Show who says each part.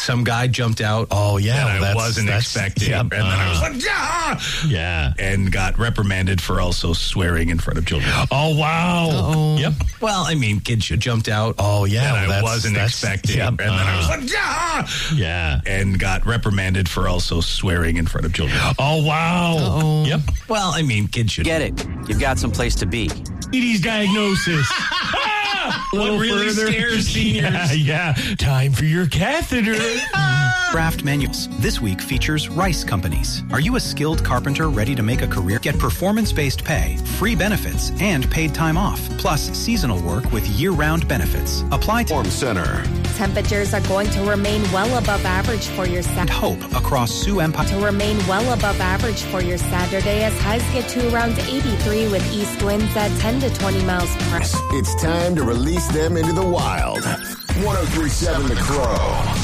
Speaker 1: some guy jumped out.
Speaker 2: Oh, yeah.
Speaker 1: That I wasn't expecting.
Speaker 2: Yep.
Speaker 1: And then I was like,
Speaker 2: yeah.
Speaker 1: And got reprimanded for also swearing in front of children.
Speaker 2: Oh, wow.
Speaker 1: Uh-oh. Yep. Well, I mean, kids should jumped out.
Speaker 2: Oh, yeah.
Speaker 1: And I wasn't expecting.
Speaker 2: Yep.
Speaker 1: And then I was like,
Speaker 2: yeah.
Speaker 1: And got reprimanded for also swearing in front of children.
Speaker 2: Oh, wow.
Speaker 1: Uh-oh. Yep. Well, I mean, kids should
Speaker 3: get it. You've got some place to be.
Speaker 2: Diabetes diagnosis.
Speaker 1: What really scares seniors?
Speaker 2: Yeah. Time for your catheter.
Speaker 4: Craft Manuals this week features Rice Companies. Are you a skilled carpenter ready to make a career? Get performance-based pay, free benefits, and paid time off, plus seasonal work with year-round benefits. Apply to
Speaker 5: Form Center.
Speaker 6: Temperatures are going to remain well above average for your
Speaker 4: and hope across Sioux Empire.
Speaker 6: To remain well above average for your Saturday as highs get to around 83 with east winds at 10 to 20 miles per hour.
Speaker 5: It's time to release them into the wild. 103.7 The Crow.